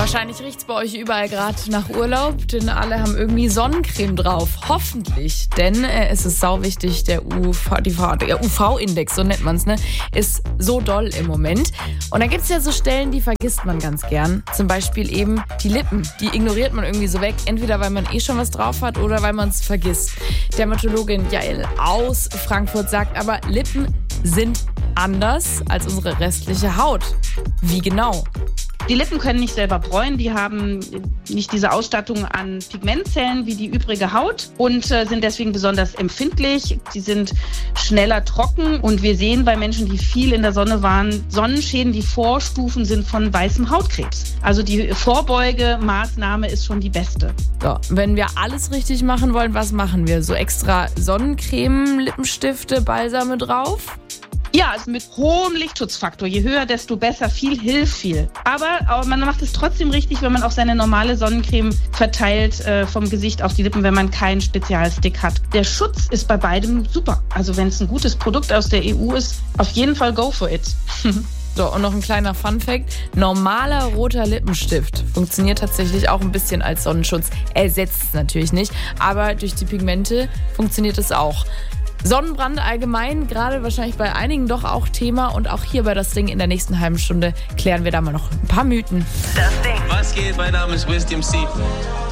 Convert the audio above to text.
Wahrscheinlich riecht's bei euch überall gerade nach Urlaub, denn alle haben irgendwie Sonnencreme drauf. Hoffentlich, denn es ist sauwichtig, der UV-Index, so nennt man's, ne, ist so doll im Moment. Und da gibt's ja so Stellen, die vergisst man ganz gern. Zum Beispiel eben die Lippen. Die ignoriert man irgendwie so weg, entweder weil man schon was drauf hat oder weil man es vergisst. Dermatologin Jael aus Frankfurt sagt aber, Lippen sind anders als unsere restliche Haut. Wie genau? Die Lippen können nicht selber bräunen, die haben nicht diese Ausstattung an Pigmentzellen wie die übrige Haut und sind deswegen besonders empfindlich. Die sind schneller trocken und wir sehen bei Menschen, die viel in der Sonne waren, Sonnenschäden, die Vorstufen sind von weißem Hautkrebs. Also die Vorbeugemaßnahme ist schon die beste. So, wenn wir alles richtig machen wollen, was machen wir? So extra Sonnencreme, Lippenstifte, Balsame drauf? Ja, also mit hohem Lichtschutzfaktor. Je höher, desto besser. Viel hilft viel. Aber man macht es trotzdem richtig, wenn man auch seine normale Sonnencreme verteilt vom Gesicht auf die Lippen, wenn man keinen Spezialstick hat. Der Schutz ist bei beidem super. Also wenn es ein gutes Produkt aus der EU ist, auf jeden Fall go for it. So, und noch ein kleiner Funfact. Normaler roter Lippenstift funktioniert tatsächlich auch ein bisschen als Sonnenschutz. Ersetzt es natürlich nicht, aber durch die Pigmente funktioniert es auch. Sonnenbrand allgemein, gerade wahrscheinlich bei einigen doch auch Thema. Und auch hier bei Das Ding in der nächsten halben Stunde klären wir da mal noch ein paar Mythen. Das Ding. Was geht? Mein Name ist Wisdom C.